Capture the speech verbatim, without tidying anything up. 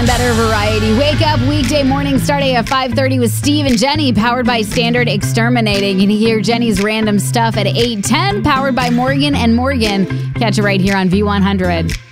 and better variety. Wake up weekday morning starting at five thirty with Steve and Jenny, powered by Standard Exterminating. You can hear Jenny's random stuff at eight ten, powered by Morgan and Morgan. Catch it right here on V one hundred.